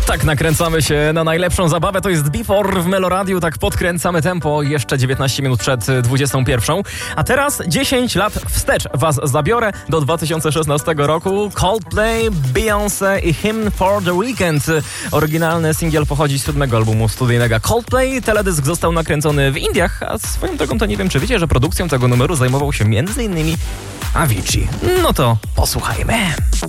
Tak, nakręcamy się na najlepszą zabawę. To jest Before w Meloradiu. Tak podkręcamy tempo jeszcze 19 minut przed 21. A teraz 10 lat wstecz was zabiorę do 2016 roku. Coldplay, Beyoncé i Hymn for the Weekend. Oryginalny singiel pochodzi z 7. albumu studyjnego Coldplay. Teledysk został nakręcony w Indiach, a swoją drogą to nie wiem, czy wiecie, że produkcją tego numeru zajmował się m.in. Avicii. No to posłuchajmy.